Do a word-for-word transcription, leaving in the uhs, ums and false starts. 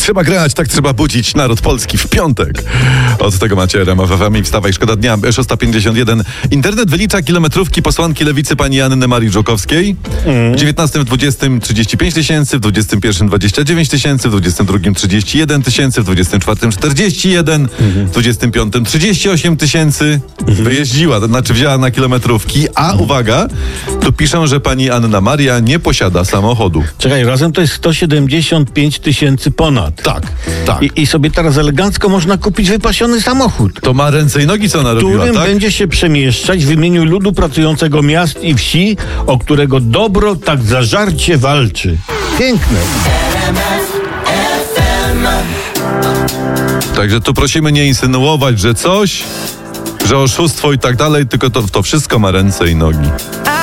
trzeba grać, tak trzeba budzić naród polski w piątek. Od tego macie R M F F M i Wstawaj, szkoda dnia, szósta pięćdziesiąt jeden. Internet wylicza kilometrówki posłanki Lewicy pani Anny Marii Żukowskiej. W dziewiętnastym, w dwudziestym trzydzieści pięć tysięcy, w dwudziestym pierwszym dwadzieścia dziewięć tysięcy, w dwudziestym drugim trzydzieści jeden tysięcy, w dwudziestym czwartym czterdzieści jeden, w dwudziestym piątym trzydzieści osiem tysięcy. Wyjeździła, to znaczy wzięła na kilometrówki, a uwaga, tu piszą, że pani Anna Maria nie posiada samochodu. Czekaj, razem to jest sto siedemdziesiąt pięć tysięcy ponad. Tak, tak. I, I sobie teraz elegancko można kupić wypasiony samochód, To ma ręce i nogi, co ona robiła, którym tak? będzie się przemieszczać w imieniu ludu pracującego miast i wsi, o którego dobro tak zażarcie walczy. Piękne. Także tu prosimy nie insynuować, że coś, że oszustwo i tak dalej, tylko to, to wszystko ma ręce i nogi.